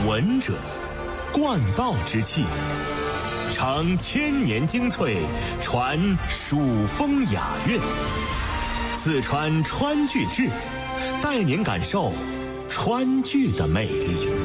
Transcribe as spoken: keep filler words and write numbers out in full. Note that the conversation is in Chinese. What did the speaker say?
文者，贯道之器，承千年精粹，传蜀风雅韵。四川川剧志，带您感受川剧的魅力。